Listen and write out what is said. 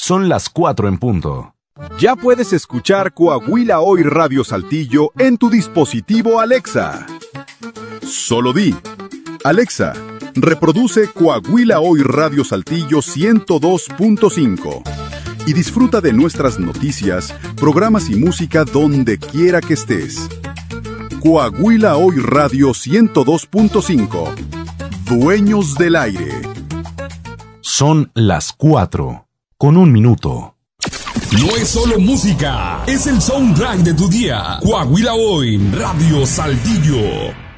Son las 4 en punto. Ya puedes escuchar Coahuila Hoy Radio Saltillo en tu dispositivo Alexa. Solo di: Alexa, reproduce Coahuila Hoy Radio Saltillo 102.5 y disfruta de nuestras noticias, programas y música donde quiera que estés. Coahuila Hoy Radio 102.5. Dueños del aire. Son las 4 con 1 minuto. No es solo música, es el soundtrack de tu día. Coahuila Hoy Radio Saltillo.